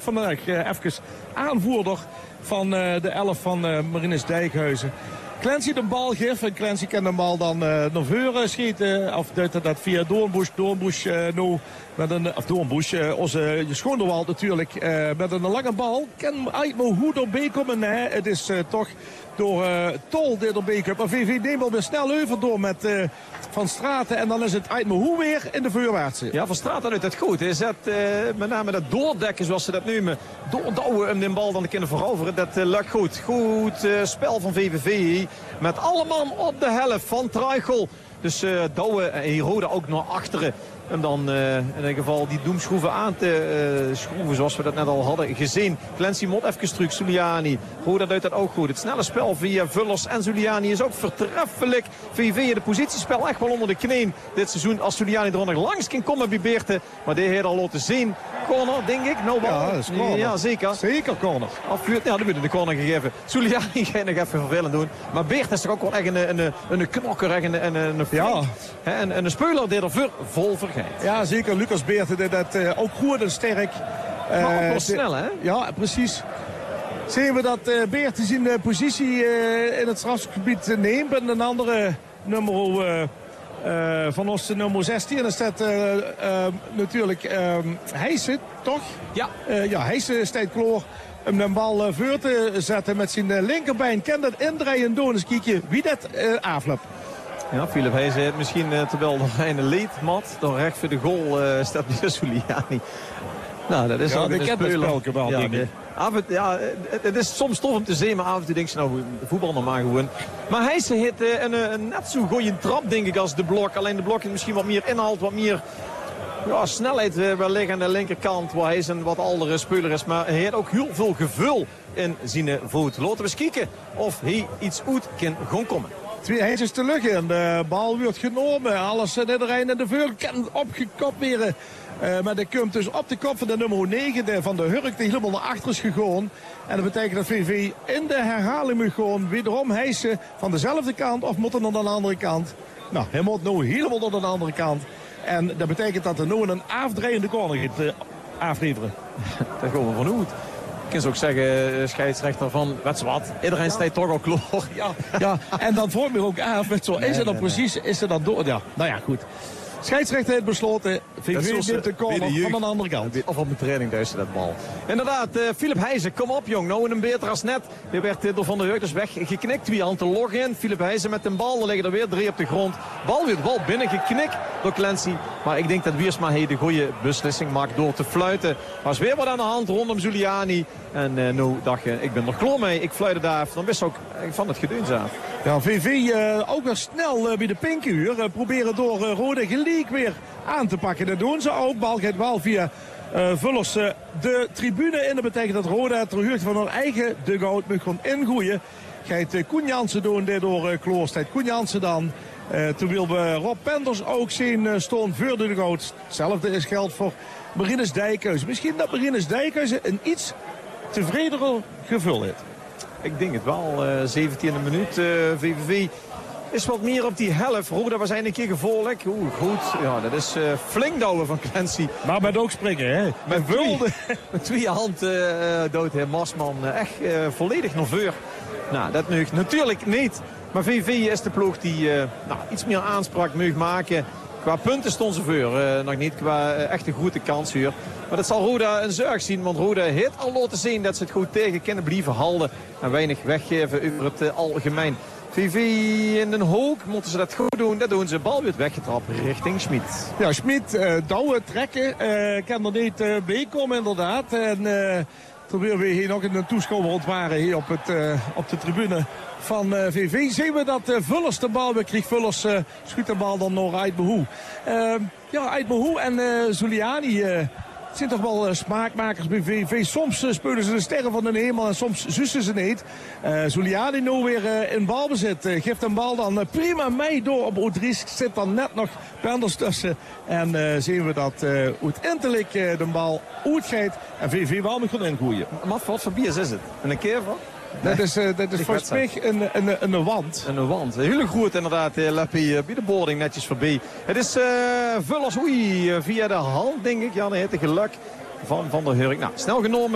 vandaag even aanvoerder van de 11 van Marinus Dijkhuizen. Clancy de bal geeft en Clancy kan de bal dan naar voren schieten. Of dat via Doornbusch nou met een, of Doornbusch, onze Schoonderwald natuurlijk, met een lange bal. Kan eigenlijk hoe doorbij komen? Nee, het is toch door Tol die erbij komt. Maar VV neemt wel weer snel over door met Van Straten. En dan is het Aitmahoe weer in de voorwaartse. Ja, Van Straten doet het goed. Hij zet met name dat doordekken, zoals ze dat noemen. Doordouwen om de bal dan te kunnen veroveren. Dat lukt goed. Goed spel van VVV. Met alle man op de helft van Truichel. Dus Douwe en Roda ook naar achteren. En dan in ieder geval die doemschroeven aan te schroeven zoals we dat net al hadden gezien. Clancy mot even terug, Suliani. Roda doet dat ook goed. Het snelle spel via Vullers en Suliani is ook vertreffelijk. VV in de positiespel echt wel onder de kneen dit seizoen. Als Suliani er nog langs kan komen bij Beerten. Maar die heeft al laten zien. Corner, denk ik. No ball. Ja, dat is corner. Ja, zeker. Zeker corner. Afvuurt. Ja, die moeten de corner gegeven. Suliani gaat nog even vervelend doen. Maar Beert is toch ook wel echt een knokker. En een ja. En een speler die er vol vergeet. Ja, zeker. Lucas Beert deed dat ook goed en sterk. Maar ook wel snel, hè? Ja, precies. Zien we dat Beert zijn positie in het strafgebied neemt. En een andere nummer van ons, nummer 16. En staat natuurlijk Heijsen, toch? Ja. Ja, Heijsen staat klaar om de bal voor te zetten met zijn linkerbeen. Kan dat indraaien doen. Dus kijk je wie dat afloopt. Ja, Philip Heijzen heeft misschien terwijl nog een leed mat. Dan recht voor de goal staat weer Suliani. Nou, dat is ook een speler. Wel, ja, het is soms tof om te zien, maar af en toe denk je, nou, voetbal nog maar gewoon. Maar Heijzen heeft een net zo goeie trap, denk ik, als de blok. Alleen de blok heeft misschien wat meer inhoud, wat meer snelheid wel liggen aan de linkerkant. Waar hij een wat oudere speler is. Maar hij heeft ook heel veel gevul in zijn voet. Laten we eens kijken of hij iets uit kan gaan komen. Hij is te lucht en de bal wordt genomen. Alles in de Rijn en de Veul kan opgekopt weer. Maar dat komt dus op de kop van de nummer 9 van de Hurk die helemaal naar achter is gegaan. En dat betekent dat VV in de herhaling moet gaan. Wederom Heijsen van dezelfde kant of moet er naar de andere kant. Nou, hij moet nu helemaal naar de andere kant. En dat betekent dat er nu een afdraaiende corner gaat afleveren. Dat gaan we van uit. Ik kan ze ook zeggen, scheidsrechter van wat. Iedereen staat toch al klaar. Ja, en dan vormt me ook af met zo. Is het dan precies, is het dan door? Ja, nou ja, goed. Scheidsrechter heeft besloten. VV neemt de corner van de andere kant. Of op de training thuis dat bal. Inderdaad, Philip Heijzen, kom op jong. Nou een beter als net. Die werd door Van der Heuk dus weggeknikt. Wie aan te loggen in. Philip Heijzen met een bal. Er liggen er weer 3 op de grond. Bal binnen geknikt door Clancy. Maar ik denk dat Wiersma de goede beslissing maakt door te fluiten. Er was weer wat aan de hand rondom Suliani. En nou dacht je, ik ben er klaar mee. Ik fluitte daar. Dan wist ook van het gedeunszaam. Ja, VV ook weer snel bij de pinkuur. Proberen door Roda gelijk weer aan te pakken. Dat doen ze ook. Bal gaat wel via Vullers de tribune in. Dat betekent dat Roda terug van hun eigen dugout moet gaan ingooien. Gaat Koen Jansen doen, dit door Kloorstijd. Koen Jansen dan. Terwijl we Rob Penders ook zien staan voor de dugout. Hetzelfde is geldt voor Marinus Dijkhuizen. Misschien dat Marinus Dijkhuizen een iets tevredener gevul heeft. Ik denk het wel. 17e minuut. VVV is wat meer op die helft. Roda was een keer gevaarlijk. Oeh, goed. Ja, dat is flink douwen van Clancy. Maar met ook springen, hè? Met 2 handen dood hij Marsman echt volledig nerveus. Nou, dat nu natuurlijk niet. Maar VV is de ploeg die iets meer aanspraak mag maken. Qua punten stond ze voor. Nog niet qua echt een goede kans hier. Maar dat zal Roda een zorg zien. Want Roda heeft al laten zien dat ze het goed tegen kunnen blijven houden. En weinig weggeven over het algemeen. VV in Den Hoog moeten ze dat goed doen. Dat doen ze. Bal wordt weggetrapt richting Schmid. Ja, Schmid, douwen, trekken. Kan er niet bij komen inderdaad. En terwijl we hier nog een toeschouwer ontwaren hier op de tribune van VV. Zien we dat Vullers de bal weer krijgt. Vullers schiet de bal dan naar Aitmahoe. Aitmahoe en Zuliani zijn toch wel smaakmakers bij VV. Soms spelen ze de sterren van de hemel en soms zussen ze niet. Zuliani nu weer in balbezit. Geeft een bal dan prima mee door op Oudries. Zit dan net nog Penders tussen. En zien we dat uiteindelijk de bal uitgeeft. En VV wel nog gaan ingooien. Maar wat voor bier is het? Een kever? Dat is volgens mij een wand. Een wand. Heel goed inderdaad. Leppie bij de boarding netjes voorbij. Het is Vullers via de hand denk ik. Ja, dan heeft het geluk van Van der Hurk. Nou, snel genomen.